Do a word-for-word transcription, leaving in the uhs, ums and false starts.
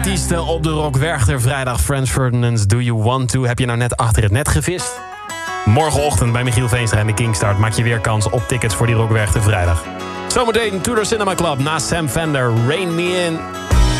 Artiesten op de Rock Werchter vrijdag. Franz Ferdinand's Do You Want To. Heb je nou net achter het net gevist? Morgenochtend bij Michiel Veenstra en de Kingstart maak je weer kans op tickets voor die Rock Werchter vrijdag. Zometeen Tudor Cinema Club na Sam Fender, Rain Me In.